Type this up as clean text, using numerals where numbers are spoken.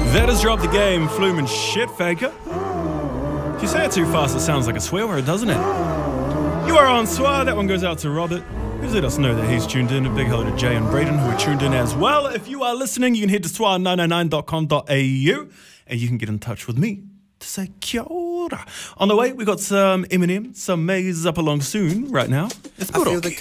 That has dropped the game, Flume and Shitfaker. If you say it too fast, it sounds like a swear word, doesn't it? You are on Soir. That one goes out to Robert, who's let us know that he's tuned in. A big hello to Jay and Braden, who are tuned in as well. If you are listening, you can head to soir999.com.au and you can get in touch with me to say kia ora. On the way, we got some Eminem, some Maze up along soon right now. It's good.